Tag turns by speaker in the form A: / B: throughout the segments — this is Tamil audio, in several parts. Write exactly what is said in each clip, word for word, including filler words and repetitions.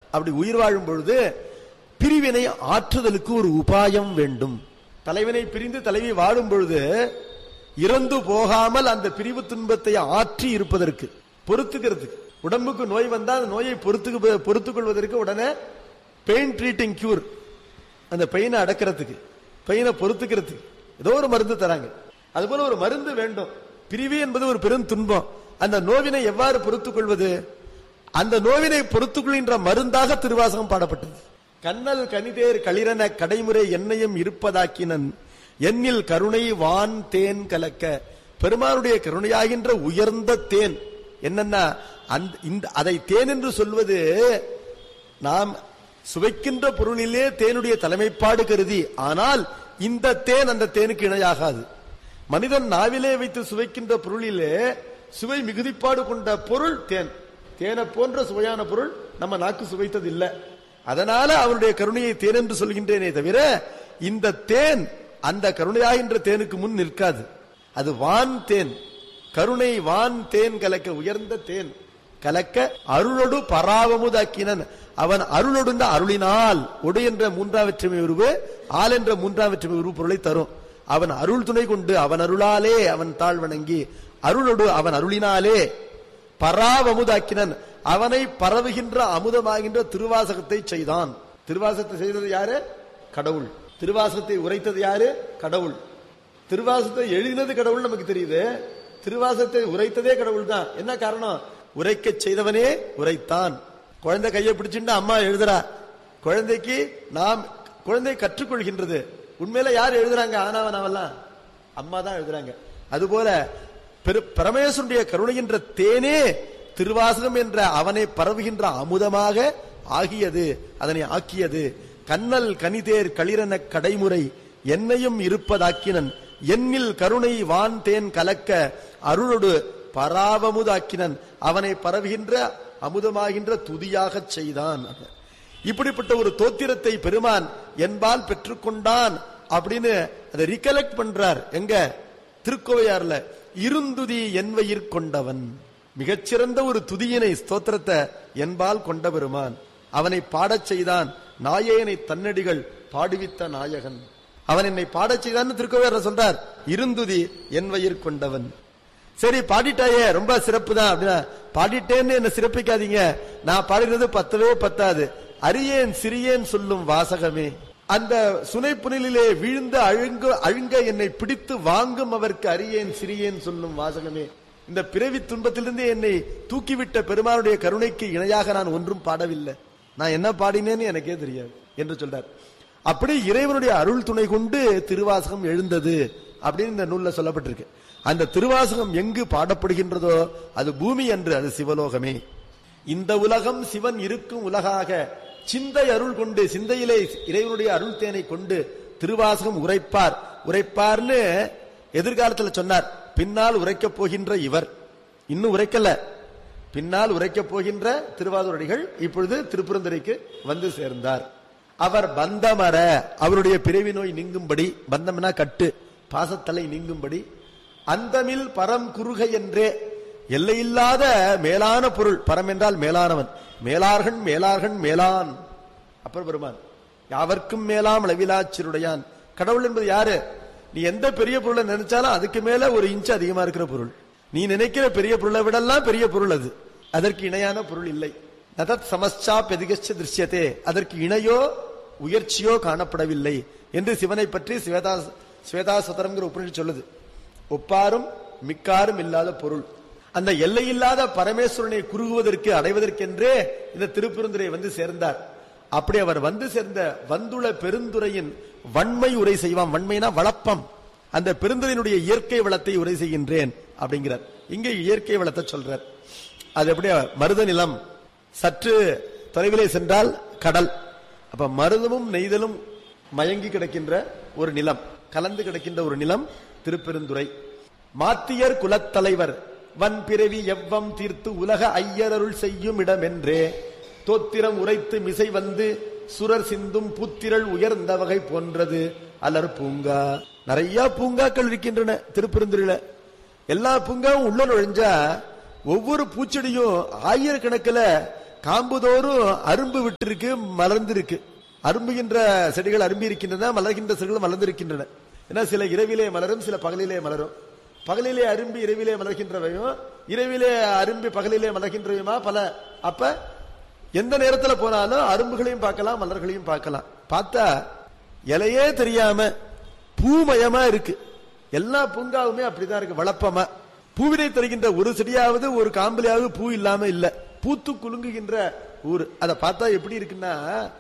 A: அப்படி உயிர் வாழும் பொழுது பிரிவினை ஆற்றுதலுக்கு ஒரு உபாயம் வேண்டும். தலைவனை பிரிந்து தலைவி வாழும் பொழுது இறந்து போகாமல் அந்த பிரிவு துன்பத்தை ஆற்றி இருப்பதற்கு, பொறுத்துக்கிறதுக்கு, உடம்புக்கு நோய் வந்தா அந்த நோயை பொறுத்து பொறுத்துக் கொள்வதற்கு உடனே பெயின் ட்ரீட்டிங் கியூர், அந்த பெயினை அடக்கிறதுக்கு, பெயினை பொறுத்துக்கிறதுக்கு ஏதோ ஒரு மருந்து தராங்க. அதுபோல ஒரு மருந்து வேண்டும். பிரிவு என்பது ஒரு பெரும் துன்பம். அந்த நோவினை எவ்வாறு பொறுத்துக் கொள்வது? அந்த நோவினை பொறுத்துக் கொள்கின்ற மருந்தாக திருவாசகம் பாடப்பட்டது. கண்ணல் கனிதேர் களிரன கடைமுறை என்னையும் இருப்பதாக்கினன் என்னில் கருணை வான் தேன் கலக்க. பெருமானுடைய கருணையாகின்ற உயர்ந்த தேன் என்னன்னா, அதை தேன் என்று சொல்வது நாம் சுவைக்கின்ற பொருளிலே தேனுடைய தலைமைப்பாடு கருதி. ஆனால் இந்த தேன் அந்த தேனுக்கு இணையாகாது. மனிதன் நாவிலே வைத்து சுவைக்கின்ற பொருளிலே சுவை மிகுதிப்பாடு கொண்ட பொருள் தேன். தேனை போன்ற சுவையான பொருள் நம்ம நாக்கு சுவைத்தது இல்லை. அதனால அவருடைய கருணையை தேன் என்று சொல்கின்றேனே தவிர இந்த தேன் அந்த கருணையாகின்ற தேனுக்கு முன் நிற்காது. அது வான் தேன், கருணை வான் தேன் கலக்க, உயர்ந்த தேன் கலக்க அருளொடு பராவமுதாக்கினன். அவன் அருளொடு அருளினால், ஒடு என்ற மூன்றாம் வெற்றுமை உருவு, ஆள் என்ற மூன்றாம் வெற்றுமை உருவு பொருளை தரும். அவன் அருள் துணை கொண்டு அவன் அருளாலே அவன் தாழ் வணங்கி அருளொடு அவன் அருளினாலே பராவமுதாக்கினன், அவனை பரவுகின்ற அமுதமாகின்ற திருவாசகத்தை செய்தான். திருவாசகத்தை செய்தது யாரு? கடவுள். திருவாசகத்தை உரைத்தது யாரு? கடவுள். திருவாசகத்தை எழுதினது கடவுள் நமக்கு தெரியுது. திருவாசகத்தை உரைத்ததே கடவுள் தான். என்ன காரணம்? உரைக்க செய்தவனே உரைத்தான். குழந்தை கையை பிடிச்சுட்டு அம்மா எழுதுறா. குழந்தைக்கு நாம் குழந்தை கற்றுக்கொள்கின்றது. உண்மையில யார் எழுதுறாங்க? ஆனாவனாவெல்லாம் அம்மா தான் எழுதுறாங்க. அதுபோல பரமேஸ்வருடைய கருணைகின்ற தேனே திருவாசகம் என்ற அவனை பரவுகின்ற அமுதமாக ஆகியது, அதனை ஆக்கியது. கண்ணல் கனிதேர் களிரன கடைமுறை என்னையும் இருப்பதாக்கினன் என்னில் கருணை வான் தேன் கலக்க அருளொடு பராவமுதாக்கினன், அவனை பரவுகின்ற அமுதமாகின்ற துதியாக செய்தான். இப்படிப்பட்ட ஒரு தோத்திரத்தை பெருமான் என்பால் பெற்றுக்கொண்டான் அப்படின்னு அதை ரிகலெக்ட் பண்றார். எங்க? திருக்கோவையார்ல இருந்துதி என்வயிர் கொண்டவன். மிகச்சிறந்த ஒரு துதியினை ஸ்தோத்திரத்தை என்பால் கொண்ட பெருமான் அவனை பாடச் செய்தான். நாயேனை தன்னடிகள் பாடுவித்த நாயகன் அவன் என்னை பாடச் செய்தான் திருக்கோவையார் சொல்றார். இருந்துதி என்வயிர் கொண்டவன். சரி பாடிட்டாயே, ரொம்ப சிறப்பு தான் அப்படின்னா, பாடிட்டேன்னு என்ன சிறப்பிக்காதீங்க, நான் பாடுகிறது பத்தவே பத்தாது. அரியேன் சிறியேன் சொல்லும் வாசகமே, அந்த சுனை புனலிலே வீழ்ந்த அழுங்க அழுங்க என்னை பிடித்து வாங்கும் அவருக்கு அரியேன் சிறியேன் சொல்லும் வாசகமே. இந்த பிறவி துன்பத்திலிருந்து என்னை தூக்கிவிட்ட பெருமானுடைய கருணைக்கு இணையாக நான் ஒன்றும் பாடவில்லை, நான் என்ன பாடினேன்னு எனக்கே தெரியாது என்று சொல்றார். அப்படி இறைவனுடைய அருள் துணை கொண்டு திருவாசகம் எழுந்தது அப்படின்னு இந்த நூல்ல சொல்லப்பட்டிருக்கு. அந்த திருவாசகம் எங்கு பாடப்படுகின்றதோ அது பூமி என்று, அது சிவலோகமே. இந்த உலகம் சிவன் இருக்கும் உலகாக சிந்தை அருள் கொண்டு, சிந்தையிலே இறைவனுடைய அருள் தேனை கொண்டு திருவாசகம் உரைப்பார். உரைப்பார்னு எதிர்காலத்தில் சொன்னார். பின்னால் உரைக்கப் போகின்ற இவர் இன்னும் உரைக்கல, பின்னால் உரைக்கப் போகின்ற திருவாதூரடிகள் இப்பொழுது திருப்புரந்துரைக்கு வந்து சேர்ந்தார். அவர் பந்தமர, அவருடைய பிறவி நோய் நீங்கும்படி, பந்தம்னா கட்டு, பாசத்தலை நீங்கும்படி, அந்தமில் பரம் குறுக என்றே, எல்லையில்லாத மேலான பொருள், பரம் என்றால் மேலானவன், மேலார்கண் மேலார்கண் மேலான் அப்பர் பெருமான், யாவர்க்கும் மேலாம் அளவிலாச்சிருடையான். கடவுள் என்பது யாரு? நீ எந்த பெரிய பொருளை நினைச்சாலும் அதுக்கு மேல ஒரு இன்ச்சு அதிகமா இருக்கிற பொருள். நீ நினைக்கிற பெரிய பொருளை விடலாம் பெரிய பொருள் அது, அதற்கு இணையான பொருள் இல்லை. நதத் சமஸ்சா பெதிகச்ச திருஷ்யத்தே, அதற்கு இணையோ உயர்ச்சியோ காணப்படவில்லை என்று சிவனை பற்றி ஸ்வேதா ஸ்வேதாசதரம்ங்கிற உபநிஷத் சொல்லுது. ஒப்பாரும் மிக்காரும் இல்லாத பொருள். அந்த எல்லையில்லாத பரமேஸ்வரனை குறுகுவதற்கு அடைவதற்கென்றே இந்த திருப்பெருந்துறை வந்து சேர்ந்தார். அப்படி அவர் வந்து சேர்ந்த வந்துள்ள பெருந்துறையின் வன்மை உரை செய்வான். வன்மைனா வளப்பம். அந்த பெருந்துறையினுடைய இயற்கை வளத்தை உரை செய்கின்றேன் அப்படிங்கிறார். இங்கே இயற்கை வளத்தை சொல்றார். அது எப்படி? மருத நிலம், சற்று தொலைவிலே சென்றால் கடல். அப்ப மருதமும் நெய்தலும் மயங்கி கிடக்கின்ற ஒரு நிலம், கலந்து கிடக்கின்ற ஒரு நிலம் திருப்பெருந்துறை. மாத்தியர் குலத்தலைவர் வன் பிறவி எவ்வம் தீர்த்து உலக ஐயரருள் செய்யும் இடம் என்றே தோத்திரம் உரைத்து மிசை வந்து சுரர் சிந்தும் பூத்திரள் உயர்ந்த வகை போன்றது அலர் பூங்கா. நிறைய பூங்காக்கள் இருக்கின்றன திருப்பெருந்துறையில. எல்லா பூங்காவும் உள்ள நுழைஞ்சா ஒவ்வொரு பூச்செடியும் ஆயிரக்கணக்கில் காம்புதோறும் அரும்பு விட்டு இருக்கு, மலர்ந்து இருக்கு. அரும்புகின்ற செடிகள் அரும்பி இருக்கின்றன, மலர்கின்ற செடிகள் மலர்ந்திருக்கின்றன. ஏன்னா சில இரவிலே மலரும், சில பகலிலே மலரும். பகலிலே அரும்பி இரவிலே மலர்கின்றவையும், இரவிலே அரும்பி பகலிலே மலர்கின்றவையுமா பல. அப்ப எந்த நேரத்தில் போனாலும் அரும்புகளையும் பார்க்கலாம், மலர்களையும் பார்க்கலாம். பார்த்தா இலையே தெரியாம பூமயமா இருக்கு. எல்லா பூங்காவுமே அப்படிதான் இருக்கு, வளப்பமா. பூவினை தருகின்ற ஒரு செடியாவது ஒரு காம்பிலாவது பூ இல்லாம இல்ல, பூத்து குலுங்குகின்ற ஊர். அதை பார்த்தா எப்படி இருக்குன்னா,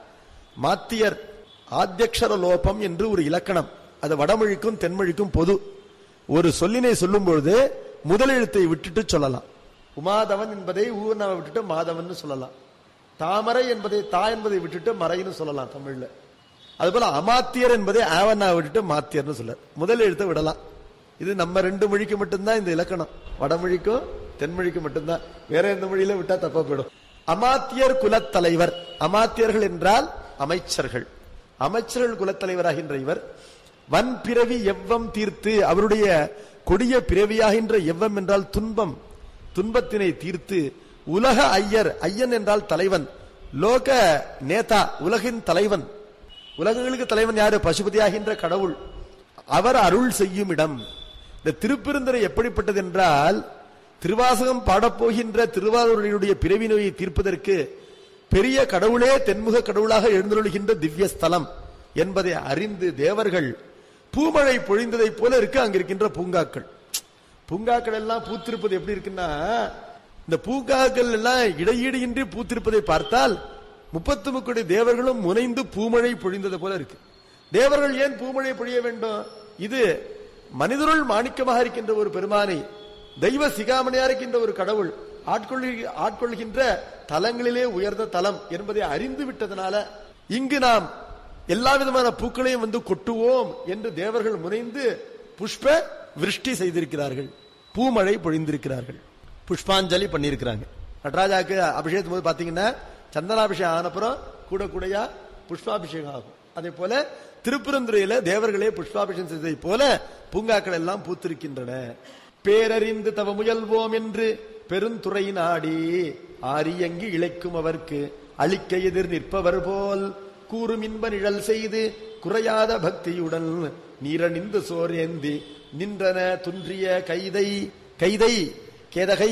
A: மாத்தியர் ஆத்தியக்ஷர லோபம் என்று ஒரு இலக்கணம். அது வடமொழிக்கும் தென்மொழிக்கும் பொது. ஒரு சொல்லினை சொல்லும் பொழுது முதல் எழுத்தை விட்டுட்டு சொல்லலாம். உமாதவன் என்பதை ஊர்னாவை விட்டுட்டு மாதவன் சொல்லலாம். தாமரை என்பதை தா என்பதை விட்டுட்டு மறைன்னு சொல்லலாம் தமிழ்ல. அதுபோல அமாத்தியர் என்பதை ஆவண்ணா விட்டுட்டு மாத்தியர்னு சொல்ல, முதல் எழுத்தை விடலாம். இது நம்ம ரெண்டு மொழிக்கு மட்டும்தான் இந்த இலக்கணம், வடமொழிக்கும் தென்மொழிக்கு மட்டும்தான். வேற எந்த மொழியில விட்டா தப்பா போயிடும். அமாத்தியர் குலத்தலைவர். அமாத்தியர்கள் என்றால் அமைச்சர்கள். அமைச்சர்கள் குலத்தலைவராகின்ற இவர் வன் பிறவி எவ்வம் தீர்த்து, அவருடைய கொடிய பிறவியாகின்ற எவ்வம் என்றால் துன்பம், துன்பத்தினை தீர்த்து உலக ஐயர். ஐயன் என்றால் தலைவன், லோக நேதா, உலகின் தலைவன். உலகங்களுக்கு தலைவன் யாரு? பசுபதியாகின்ற கடவுள். அவர் அருள் செய்யும் இடம். இந்த திருப்பெருந்துறை எப்படிப்பட்டது என்றால், திருவாசகம் பாடப்போகின்ற திருவாரூரினுடைய பிறவி நோயை தீர்ப்பதற்கு பெரிய கடவுளே தென்முக கடவுளாக எழுந்தருளுகின்ற திவ்ய ஸ்தலம் என்பதை அறிந்து தேவர்கள் பூமழை பொழிந்ததை போல இருக்கு அங்க இருக்கின்ற பூங்காக்கள். பூங்காக்கள் எல்லாம் பூத்திருப்பது எப்படி இருக்குன்னா, இந்த பூங்காக்கள் எல்லாம் இடையீடின்றி பூத்திருப்பதை பார்த்தால் முப்பத்து முக்கோடி தேவர்களும் முனைந்து பூமழை பொழிந்தது போல இருக்கு. தேவர்கள் ஏன் பூமழை பொழிய வேண்டும்? இது மனிதருள் மாணிக்கமாக இருக்கின்ற ஒரு பெருமானை, தெய்வ சிகாமணியா இருக்கின்ற ஒரு கடவுள் ஆட்கொள்ளு ஆட்கொள்கின்ற தலங்களிலே உயர்ந்த தலம் என்பதை அறிந்து விட்டதனால இங்கு நாம் எல்லா விதமான பூக்களையும் வந்து கொட்டுவோம் என்று தேவர்கள் முனைந்து புஷ்ப விருஷ்டி செய்திருக்கிறார்கள், பூமழை பொழிந்திருக்கிறார்கள், புஷ்பாஞ்சலி பண்ணியிருக்கிறாங்க. நடராஜாக்கு அபிஷேகத்தும் போது பாத்தீங்கன்னா சந்தனாபிஷேகம் ஆனப்புறம் கூட கூடையா புஷ்பாபிஷேகம் ஆகும். அதே போல திருப்பெருந்துறையில தேவர்களே புஷ்பாபிஷேகம் செய்ததை போல பூங்காக்கள் எல்லாம் பூத்திருக்கின்றன. பேரறிந்து தவ முயல்வோம் என்று பெருந்துறை நாடி ஆரியங்கி இழைக்கும் அவர்க்கு அழிக்க எதிர் நிற்பவர் போல் கூறும் இன்ப நிழல் செய்து குறையாத பக்தியுடன் நீரணிந்து சோர் ஏந்தி நின்றன துன்றிய கைதை. கைதை கேதகை,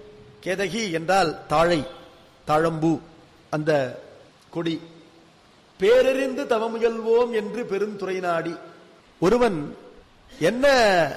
A: கேதகி என்றால் தாழை, தாழம்பூ அந்த கொடி. பேரறிந்து தவமுயல்வோம் என்று பெருந்துறை நாடி. ஒருவன் என்ன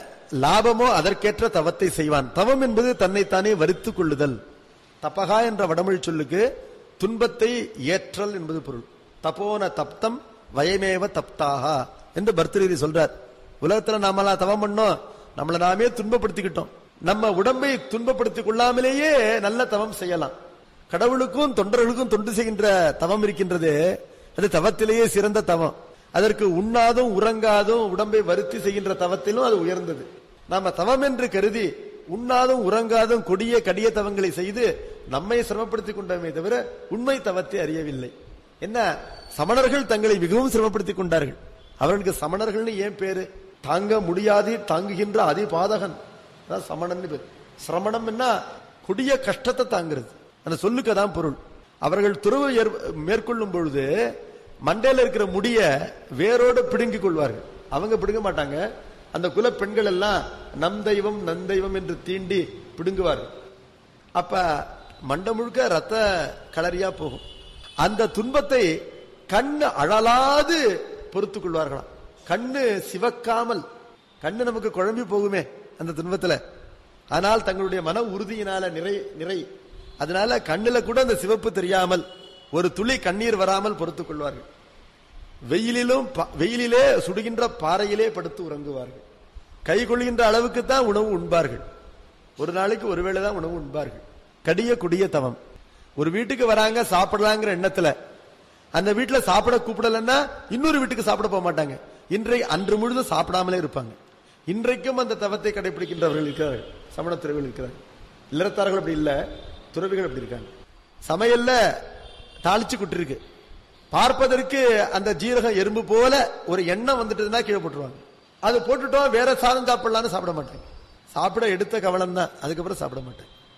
A: லாபமோ அதற்கேற்ற தவத்தை செய்வான். தவம் என்பது தன்னைத்தானே வருத்துக் கொள்ளுதல். தப்பகா என்ற வடமொழி சொல்லுக்கு துன்பத்தை ஏற்றல் என்பது பொருள். தபோன தப்தம் வயமேவ தப்தாகா என்று பர்தகிரி சொல்றார். உலகத்துல நாமெல்லாம் தவம் பண்ணோம், நம்மளை நாமே துன்பப்படுத்திக்கிட்டோம். நம்ம உடம்பை துன்பப்படுத்திக் கொள்ளாமலேயே நல்ல தவம் செய்யலாம். கடவுளுக்கும் தொண்டர்களுக்கும் தொண்டு செய்கின்ற தவம் இருக்கின்றது, அது தவத்திலேயே சிறந்த தவம். அதற்கு உண்ணாதும் உறங்காதும் உடம்பை வருத்தி செய்கின்ற தவத்திலும் அது உயர்ந்தது. நாம தவம் என்று கருதி உண்ணாதும் உறங்காதும் கொடிய கடிய தவங்களை செய்து நம்மை சிரமப்படுத்திக் கொண்டோமே தவிர உண்மை தவத்தை அறியவில்லை. என்ன, சமணர்கள் தங்களை மிகவும் சிரமப்படுத்திக் கொண்டார்கள். அவர்களுக்கு சமணர்கள் ஏன் பேரு? தாங்க முடியாது தாங்குகின்ற அதிபாதகன் சமணன் பேர். சிரமணம் என்ன, கொடிய கஷ்டத்தை தாங்கிறது. அந்த சொல்லுக்கு தான் பொருள். அவர்கள் துறவு மேற்கொள்ளும் பொழுது மண்டையில இருக்கிற முடிய வேரோடு பிடுங்கிக் கொள்வார்கள். அவங்க பிடுங்க மாட்டாங்க. அந்த குல பெண்கள் எல்லாம் நம் தெய்வம் நந்தெய்வம் என்று தீண்டி பிடுங்குவார்கள். அப்ப மண்டை முழுக்க ரத்த கலரியா போகும். அந்த துன்பத்தை கண்ணு அழலாது பொறுத்துக் கொள்வார்களாம். கண்ணு சிவக்காமல், கண்ணு நமக்கு குழம்பி போகுமே அந்த துன்பத்துல. ஆனால் தங்களுடைய மன உறுதியினால நிறை நிறை அதனால கண்ணுல கூட அந்த சிவப்பு தெரியாமல் ஒரு துளி கண்ணீர் வராமல் பொறுத்துக் கொள்வார்கள். வெயிலிலும் வெயிலிலே சுடுகின்ற பாறையிலே படுத்து உறங்குவார்கள். கை கொள்கின்ற அளவுக்கு தான் உணவு உண்பார்கள். ஒரு நாளைக்கு ஒருவேளை தான் உணவு உண்பார்கள். கடிய கொடிய தவம். ஒரு வீட்டுக்கு வராங்க சாப்பிடலாங்கிற எண்ணத்துல அந்த வீட்டுல சாப்பிட கூப்பிடலன்னா இன்னொரு வீட்டுக்கு சாப்பிட போக மாட்டாங்க. இன்றை அன்று முழுதும் சாப்பிடாமலே இருப்பாங்க. இன்றைக்கும் அந்த தவத்தை கடைபிடிக்கின்றவர்கள் இருக்கிறார்கள். சமண துறவிகள் இருக்கிறார்கள். இல்லறத்தார்கள் அப்படி இல்ல, துறவிகள் அப்படி இருக்காங்க. சமையல்ல தாளிச்சு குட்டிருக்கு, பார்ப்பதற்கு அந்த ஜீரகம் எறும்பு போல ஒரு எண்ணம் வந்துட்டுதுன்னா கீழே போட்டுருவாங்க. அது போட்டுட்டோம் வேற சாதம் சாப்பிடலான்னு சாப்பிட மாட்டாங்க. சாப்பிட எடுத்த கவலம் தான், அதுக்கப்புறம் சாப்பிட மாட்டாங்க.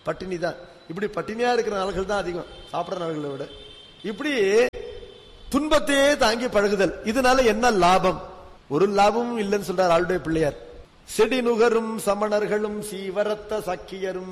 A: பட்டினி தான். இப்படி பட்டினியா இருக்கிற நாள்கள் தான் அதிகம், சாப்பிடுற நாள்களை விட. இப்படி துன்பத்தையே தாங்கி பழகுதல், இதனால என்ன லாபம்? ஒரு லாபமும் இல்லைன்னு சொல்றார் ஆளுடைய பிள்ளையார். செடி நுகரும் சமணர்களும் சீவரத்த சக்கியரும்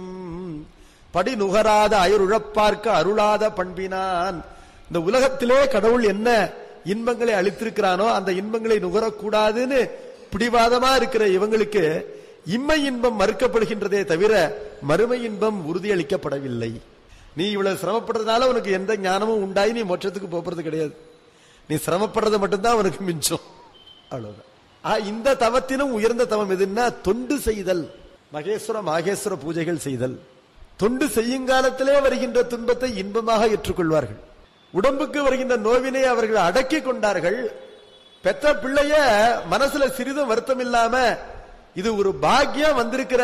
A: படி நுகராத அயருழப்பார்க்க அருளாத பண்பினான். இந்த உலகத்திலே கடவுள் என்ன இன்பங்களை அளித்திருக்கிறானோ அந்த இன்பங்களை நுகரக்கூடாதுன்னு பிடிவாதமா இருக்கிற இவங்களுக்கு இம்மை இன்பம் மறுக்கப்படுகின்றதே தவிர மறுமை இன்பம் உறுதியளிக்கப்படவில்லை. நீ இவ்வளவு சிரமப்படுறதுனால உனக்கு எந்த ஞானமும் உண்டாயி நீ மோட்சத்துக்கு போறது கிடையாது. நீ சிரமப்படுறது மட்டும்தான் உனக்கு மிஞ்சம், அவ்வளவுதான். இந்த தவத்தினும் உயர்ந்த தவம் எதுன்னா தொண்டு செய்தல், மகேஸ்வர மாகேஸ்வர பூஜைகள் செய்தல். தொண்டு செய்யும் காலத்திலே வருகின்ற துன்பத்தை இன்பமாக ஏற்றுக்கொள்வார்கள். உடம்புக்கு வருகின்ற நோவினை அவர்கள் அடக்கி கொண்டார்கள். பெற்ற பிள்ளைய மனசுல சிறிதும் வருத்தம் இல்லாம இது ஒரு பாக்கியம் வந்திருக்கிற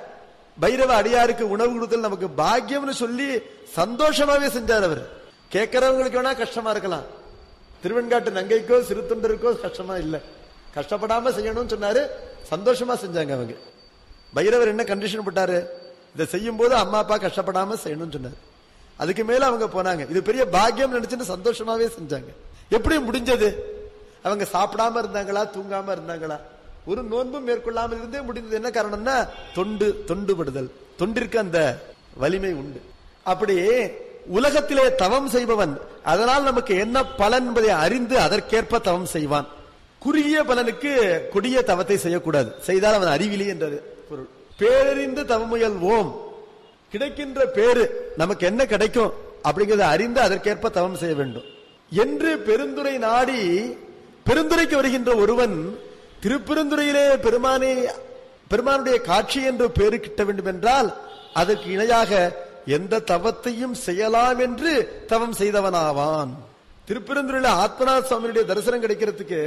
A: பைரவ அடியாருக்கு உணவு கொடுத்தல் நமக்கு பாக்கியம்னு சொல்லி சந்தோஷமாவே செஞ்சார். அவர் கேட்கிறவங்களுக்கு வேணா கஷ்டமா இருக்கலாம், திருவெண்காட்டு நங்கைக்கோ சிறு தொண்டருக்கோ கஷ்டமா இல்ல, கஷ்டப்படாம செய்யணும்னு சொன்னாரு, சந்தோஷமா செஞ்சாங்க அவங்க. பைரவர் என்ன கண்டிஷன் போட்டாரு, இதை செய்யும் போது அம்மா அப்பா கஷ்டப்படாம செய்யணும்னு சொன்னாரு. அதுக்கு மேல அவங்க போனாங்க, இது பெரிய பாக்கியம் நினைச்சுன்னு சந்தோஷமாவே செஞ்சாங்க. எப்படி முடிஞ்சது? அவங்க சாப்பிடாம இருந்தாங்களா, தூங்காம இருந்தாங்களா, ஒரு நோன்பும் மேற்கொள்ளாமல் இருந்தே முடிந்தது. என்ன காரணம்னா தொண்டு, தொண்டுபடுதல், தொண்டிற்கு அந்த வலிமை உண்டு. அப்படி உலகத்திலே தவம் செய்பவன் அதனால் நமக்கு என்ன பலன் என்பதை அறிந்து அதற்கேற்ப தவம் செய்வான். குறுகிய பலனுக்கு கொடிய தவத்தை செய்யக்கூடாது, செய்தால் அவன் அறிவிலி என்றது பொருள். பேரறிந்து தவமுயல்வோம், கிடைக்கின்ற பேரு நமக்கு என்ன கிடைக்கும் அப்படிங்கறத அறிந்து அதற்கேற்ப தவம் செய்ய வேண்டும் என்று பெருந்துரை நாடி பெருந்துரைக்கு வருகின்ற ஒருவன் திருப்பெருந்துறையிலே பெருமானே பெருமானுடைய காட்சி என்று பேரு கிட்ட வேண்டும் என்றால் அதற்கு இணையாக எந்த தவத்தையும் செய்யலாம் என்று தவம் செய்தவனாவான். திருப்பெருந்துறையில ஆத்மநாத சுவாமியுடைய தரிசனம் கிடைக்கிறதுக்கு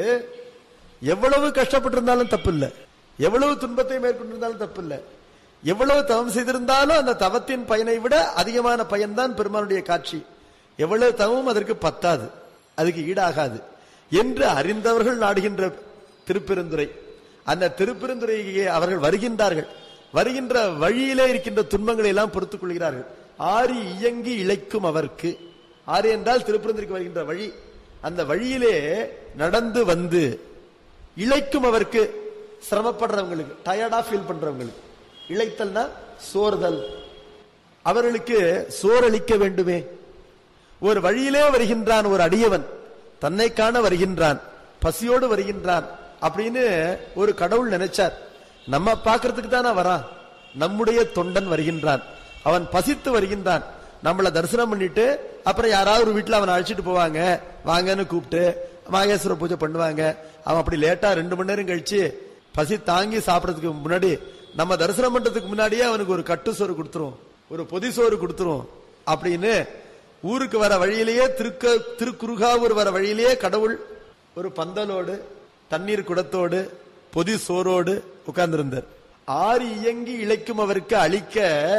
A: எவ்வளவு கஷ்டப்பட்டிருந்தாலும் தப்பு இல்லை, எவ்வளவு துன்பத்தை மேற்கொண்டிருந்தாலும் தப்பு இல்லை, எவ்வளவு தவம் செய்திருந்தாலும் அந்த தவத்தின் பயனை விட அதிகமான பயன்தான் பெருமானுடைய காட்சி. எவ்வளவு தவமும் அதற்கு பத்தாது, அதுக்கு ஈடாகாது என்று அறிந்தவர்கள் நாடுகின்ற திருப்பெருந்துறை. அந்த திருப்பெருந்துறையை அவர்கள் வருகின்றார்கள், வருகின்ற வழியிலே இருக்கின்ற துன்பங்களை எல்லாம் பொறுத்துக் கொள்கிறார்கள். ஆரி இயங்கி இழைக்கும் அவர்க்கு, ஆறு என்றால் திருப்பெருந்துறைக்கு வருகின்ற வழி, அந்த வழியிலே நடந்து வந்து இழைக்கும் அவர்க்கு, சிரமப்படுறவங்களுக்கு, டயர்டா ஃபீல் பண்றவங்களுக்கு, இழைத்தல்னா சோர்தல், அவர்களுக்கு சோரளிக்க வேண்டுமே. ஒரு வழியிலே வருகின்றான் ஒரு அடியவன், தன்னை காண வருகின்றான், பசியோடு வருகின்றான் அப்படின்னு ஒரு கடவுள் நினைச்சார். நம்ம பார்க்கறதுக்கு தானே வரான், நம்முடைய தொண்டன் வருகின்றான், அவன் பசித்து வருகின்றான், நம்மள தரிசனம் பண்ணிட்டு அப்புறம் யாராவது ஒரு வீட்டுல அவனை அழைச்சிட்டு போவாங்க, வாங்கன்னு கூப்பிட்டு மாகேஸ்வர பூஜை பண்ணுவாங்க. அவன் அப்படி லேட்டா ரெண்டு மணி நேரம் கழிச்சு பசி தாங்கி சாப்பிடறதுக்கு முன்னாடி நம்ம தரிசனம் பண்றதுக்கு முன்னாடியே அவனுக்கு ஒரு கட்டு சோறு கொடுத்துரும், ஒரு பொதி சோறு கொடுத்துரும் அப்படின்னு ஊருக்கு வர வழியிலேயே திருக்க திருக்குறுகாவூர் வர வழியிலேயே கடவுள் ஒரு பந்தலோடு தண்ணீர் குடத்தோடு பொதி சோரோடு உட்கார்ந்திருந்தார். ஆறு இயங்கி இழைக்கும் அவருக்கு அளிக்க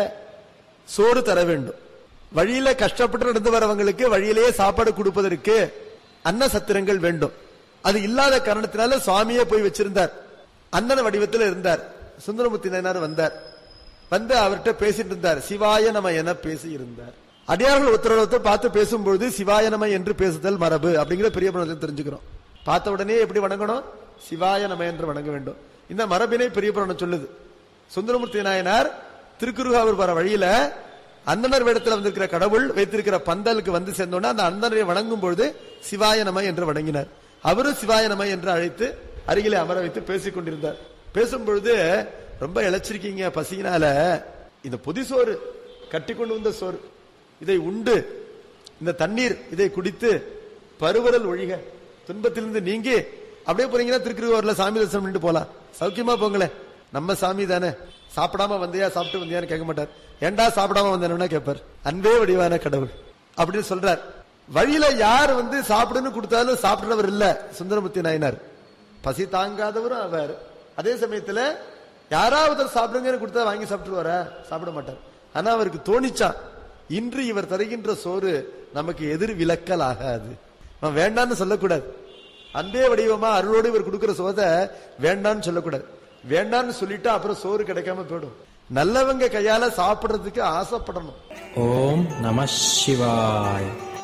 A: சோறு தர வேண்டும். வழியில கஷ்டப்பட்டு நடந்து வரவங்களுக்கு வழியிலேயே சாப்பாடு கொடுப்பதற்கு அன்ன சத்திரங்கள் வேண்டும். அது இல்லாத காரணத்தினால சுவாமியே போய் வச்சிருந்தார், அண்ணன் வடிவத்தில் இருந்தார். சுந்தரமூர்த்தி நாயனார் வந்தார், வந்து அவர்கிட்ட பேசிட்டு இருந்தார், சிவாய நம என பேசி இருந்தார். அடியார்கள் ஒருத்தர் பார்த்து பேசும்பொழுது சிவாய நம என்று பேசுதல் மரபு அப்படிங்கிற பெரிய புராணத்தில் தெரிஞ்சுக்கிறோம். பார்த்த உடனே எப்படி வணங்கணும், சிவாய நம என்று வணங்க வேண்டும். இந்த மரபினை பெரிய புராணம் சொல்லுது. சுந்தரமூர்த்தி நாயனார் திருக்குறுகாவூர் வர வழியில அந்தனர் வேடத்தில் வந்திருக்கிற கடவுள் வைத்திருக்கிற பந்தலுக்கு வந்து சேர்ந்தோன்னா அந்த அந்தனரை வணங்கும் பொழுது சிவாய நம என்று வணங்கினார். அவரும் சிவாய நம என்று அழைத்து அருகிலே அமர வைத்து பேசிக் கொண்டிருந்தார். பேசும்பொழுது ரொம்ப இழைச்சிருக்கீங்க பசியினால, இந்த பொதி சோறு கட்டி கொண்டு வந்த சோறு இதை உண்டு, இந்த தண்ணீர் இதை குடித்து பருவரல் ஒழிக, துன்பத்திலிருந்து நீங்கி அப்படியே போறீங்கன்னா திருக்குறுகாவூர்ல சாமி தரிசனம் பண்ணிட்டு போலாம், சௌக்கியமா போங்களேன். நம்ம சாமி தானே, சாப்பிடாம வந்தியா சாப்பிட்டு வந்தியான்னு கேட்க மாட்டார், ஏண்டா சாப்பிடாம வந்தேன்னா கேட்பார். அன்பே வடிவான கடவுள் அப்படின்னு சொல்றார். வழியில யார் வந்து சாப்பிடுன்னு கொடுத்தாலும் சாப்பிடுறவர் இல்ல சுந்தரமூர்த்தி நாயனார், பசி தாங்காதவரும் அவர். அதே சமயத்துல யாராவது சாப்பிடுங்கன்னு கொடுத்தா வாங்கி சாப்பிட்டு வர சாப்பிட மாட்டார். ஆனா அவருக்கு தோணிச்சான், இன்று இவர் தருகின்ற சோறு நமக்கு எதிர் விலக்கல் ஆகாது, வேண்டான்னு சொல்லக்கூடாது. அன்பே வடிவமா அருளோடு இவர் கொடுக்கிற சோதை வேண்டான்னு சொல்லக்கூடாது. வேண்டான்னு சொல்லிட்டா அப்புறம் சோறு கிடைக்காம போயிடும். நல்லவங்க கையால சாப்பிடுறதுக்கு ஆசைப்படணும்.
B: ஓம் நம சிவாய.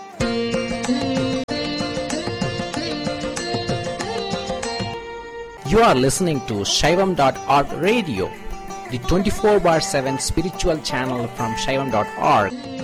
C: You are listening to Shaivam dot org radio, the twenty-four bar seven spiritual channel from Shaivam dot org.